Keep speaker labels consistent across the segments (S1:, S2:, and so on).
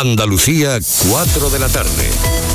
S1: Andalucía, 4 de la tarde.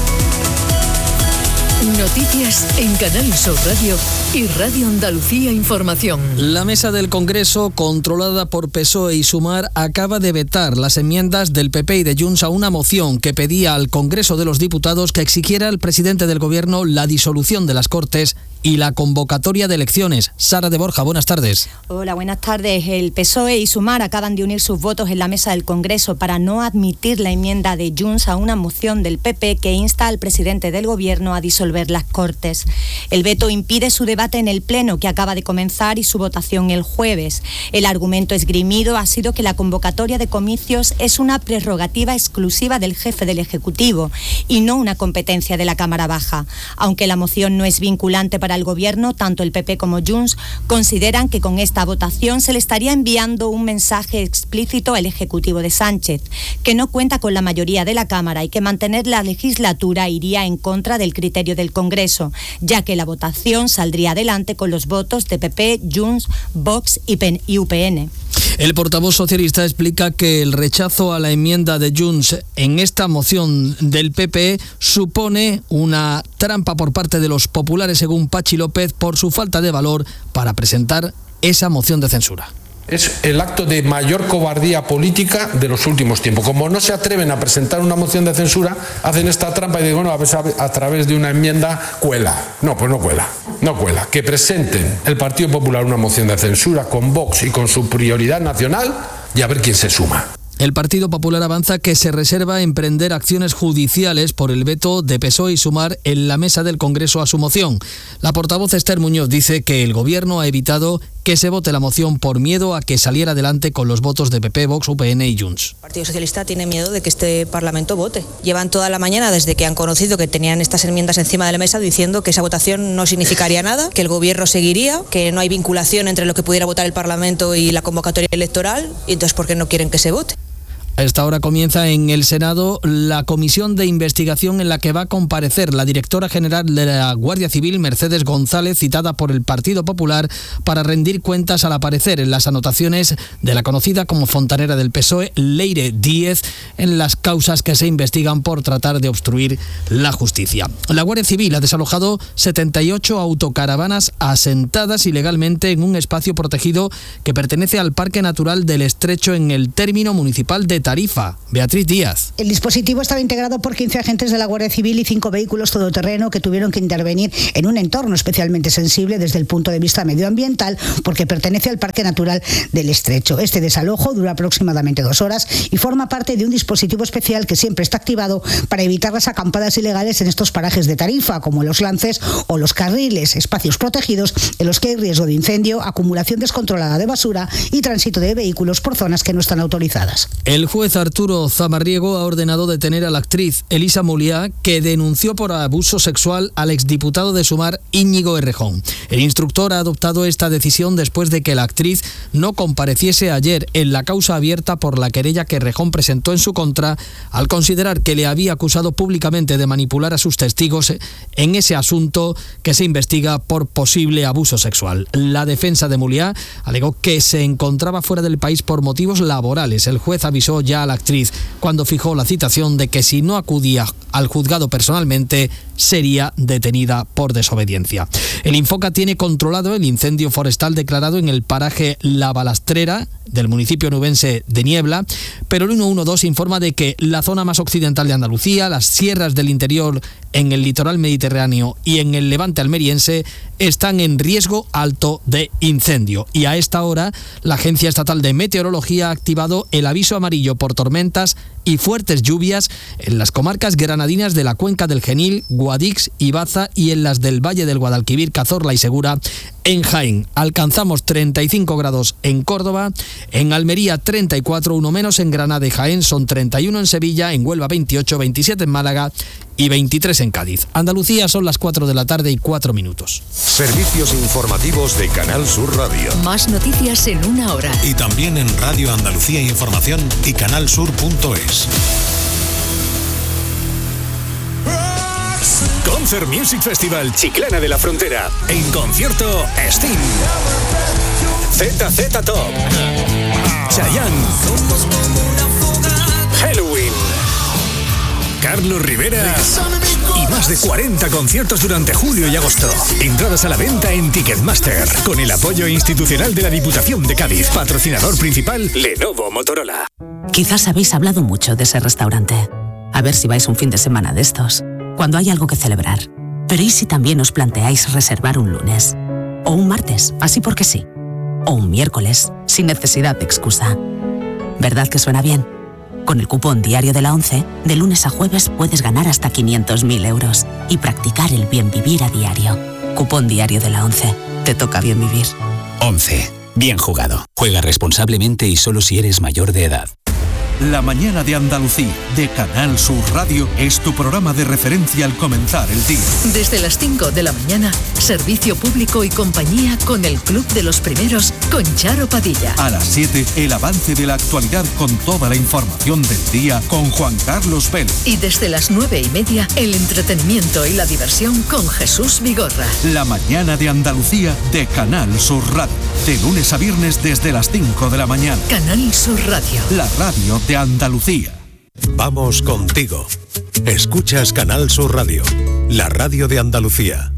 S2: Noticias en Canal Sur Radio y Radio Andalucía Información.
S3: La mesa del Congreso, controlada por PSOE y Sumar, acaba de vetar las enmiendas del PP y de Junts a una moción que pedía al Congreso de los Diputados que exigiera al presidente del Gobierno la disolución de las Cortes y la convocatoria de elecciones. Sara de Borja, buenas tardes.
S4: Hola, buenas tardes. El PSOE y Sumar acaban de unir sus votos en la mesa del Congreso para no admitir la enmienda de Junts a una moción del PP que insta al presidente del Gobierno a disolver las Cortes. El veto impide su debate en el Pleno, que acaba de comenzar, y su votación el jueves. El argumento esgrimido ha sido que la convocatoria de comicios es una prerrogativa exclusiva del jefe del Ejecutivo y no una competencia de la Cámara Baja. Aunque la moción no es vinculante para el Gobierno, tanto el PP como Junts consideran que con esta votación se le estaría enviando un mensaje explícito al Ejecutivo de Sánchez, que no cuenta con la mayoría de la Cámara y que mantener la legislatura iría en contra del criterio del Congreso, ya que la votación saldría adelante con los votos de PP, Junts, Vox y UPN.
S3: El portavoz socialista explica que el rechazo a la enmienda de Junts en esta moción del PP supone una trampa por parte de los populares, según Pachi López, por su falta de valor para presentar esa moción de censura.
S5: Es el acto de mayor cobardía política de los últimos tiempos. Como no se atreven a presentar una moción de censura, hacen esta trampa y dicen, bueno, a través de una enmienda cuela. No, pues no cuela. Que presenten el Partido Popular una moción de censura con Vox y con su prioridad nacional y a ver quién se suma.
S3: El Partido Popular avanza que se reserva emprender acciones judiciales por el veto de PSOE y Sumar en la mesa del Congreso a su moción. La portavoz Esther Muñoz dice que el Gobierno ha evitado que se vote la moción por miedo a que saliera adelante con los votos de PP, Vox, UPN y Junts.
S6: El Partido Socialista tiene miedo de que este Parlamento vote. Llevan toda la mañana, desde que han conocido que tenían estas enmiendas encima de la mesa, diciendo que esa votación no significaría nada, que el Gobierno seguiría, que no hay vinculación entre lo que pudiera votar el Parlamento y la convocatoria electoral, y entonces ¿por qué no quieren que se vote?
S3: A esta hora comienza en el Senado la comisión de investigación en la que va a comparecer la directora general de la Guardia Civil, Mercedes González, citada por el Partido Popular para rendir cuentas al aparecer en las anotaciones de la conocida como fontanera del PSOE, Leire Díez, en las causas que se investigan por tratar de obstruir la justicia. La Guardia Civil ha desalojado 78 autocaravanas asentadas ilegalmente en un espacio protegido que pertenece al Parque Natural del Estrecho en el término municipal de Tarifa. Beatriz Díaz.
S7: El dispositivo estaba integrado por 15 agentes de la Guardia Civil y 5 vehículos todoterreno que tuvieron que intervenir en un entorno especialmente sensible desde el punto de vista medioambiental porque pertenece al Parque Natural del Estrecho. Este desalojo dura aproximadamente 2 horas y forma parte de un dispositivo especial que siempre está activado para evitar las acampadas ilegales en estos parajes de Tarifa, como los lances o los carriles, espacios protegidos en los que hay riesgo de incendio, acumulación descontrolada de basura y tránsito de vehículos por zonas que no están autorizadas.
S3: El juez Arturo Zamarriego ha ordenado detener a la actriz Elisa Muliá, que denunció por abuso sexual al exdiputado de Sumar, Íñigo Errejón. El instructor ha adoptado esta decisión después de que la actriz no compareciese ayer en la causa abierta por la querella que Errejón presentó en su contra al considerar que le había acusado públicamente de manipular a sus testigos en ese asunto que se investiga por posible abuso sexual. La defensa de Muliá alegó que se encontraba fuera del país por motivos laborales. El juez avisó ya a la actriz cuando fijó la citación de que si no acudía al juzgado personalmente sería detenida por desobediencia. El Infoca tiene controlado el incendio forestal declarado en el paraje La Balastrera del municipio nubense de Niebla, pero el 112 informa de que la zona más occidental de Andalucía, las sierras del interior en el litoral mediterráneo y en el levante almeriense están en riesgo alto de incendio. Y a esta hora, la Agencia Estatal de Meteorología ha activado el aviso amarillo por tormentas y fuertes lluvias en las comarcas granadinas de la Cuenca del Genil, Guadix y Baza y en las del Valle del Guadalquivir, Cazorla y Segura en Jaén. Alcanzamos 35 grados en Córdoba, en Almería 34, uno menos en Granada y Jaén, son 31 en Sevilla, en Huelva 28, 27 en Málaga y 23 en Cádiz. Andalucía son las 4 de la tarde y 4 minutos.
S1: Servicios informativos de Canal Sur Radio.
S2: Más noticias en una hora.
S8: Y también en Radio Andalucía Información y canalsur.es. Concert Music Festival Chiclana de la Frontera. En concierto, Sting, ZZ Top, Chayanne, Halloween, Carlos Rivera y más de 40 conciertos durante julio y agosto. Entradas a la venta en Ticketmaster, con el apoyo institucional de la Diputación de Cádiz. Patrocinador principal, Lenovo Motorola.
S9: Quizás habéis hablado mucho de ese restaurante. A ver si vais un fin de semana de estos, cuando hay algo que celebrar. Pero ¿y si también os planteáis reservar un lunes? O un martes, así porque sí. O un miércoles, sin necesidad de excusa. ¿Verdad que suena bien? Con el cupón diario de la ONCE, de lunes a jueves puedes ganar hasta 500.000 euros y practicar el bien vivir a diario. Cupón diario de la ONCE. Te toca bien vivir.
S10: ONCE. Bien jugado. Juega responsablemente y solo si eres mayor de edad.
S11: La mañana de Andalucía, de Canal Sur Radio, es tu programa de referencia al comenzar el día.
S2: Desde las 5 de la mañana, servicio público y compañía con el Club de los Primeros, con Charo Padilla.
S11: A las 7, el avance de la actualidad con toda la información del día con Juan Carlos Vélez.
S2: Y desde las 9:30, el entretenimiento y la diversión con Jesús Vigorra.
S11: La mañana de Andalucía, de Canal Sur Radio. De lunes a viernes desde las 5 de la mañana.
S2: Canal Sur Radio.
S11: La radio de Andalucía.
S1: Vamos contigo. Escuchas Canal Sur Radio, la radio de Andalucía.